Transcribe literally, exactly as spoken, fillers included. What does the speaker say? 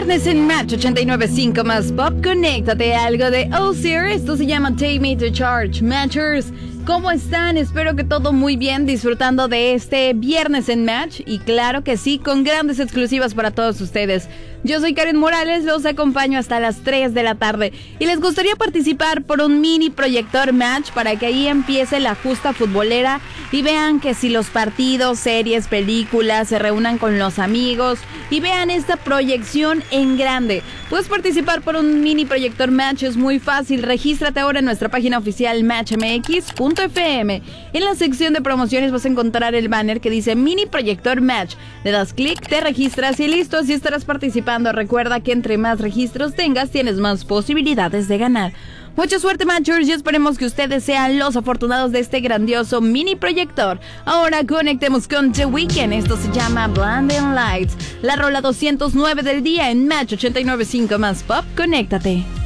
Viernes en Match ochenta y nueve punto cinco más Pop. Conéctate a algo de Ozir. Esto se llama Take Me to Church. Matchers, ¿cómo están? Espero que todo muy bien, disfrutando de este viernes en Match. Y claro que sí, con grandes exclusivas para todos ustedes. Yo soy Karen Morales, los acompaño hasta las tres de la tarde. Y les gustaría participar por un mini proyector Match para que ahí empiece la justa futbolera y vean que si los partidos, series, películas se reúnan con los amigos y vean esta proyección en grande. Puedes participar por un mini proyector Match, es muy fácil. Regístrate ahora en nuestra página oficial match m x punto f m. En la sección de promociones vas a encontrar el banner que dice mini proyector Match. Le das clic, te registras y listo, así estarás participando. Recuerda que entre más registros tengas, tienes más posibilidades de ganar. Mucha suerte, Matchers, y esperemos que ustedes sean los afortunados de este grandioso mini proyector. Ahora conectemos con The Weeknd. Esto se llama Blinding Lights, la rola doscientos nueve del día en Match ochenta y nueve punto cinco más Pop. Conéctate.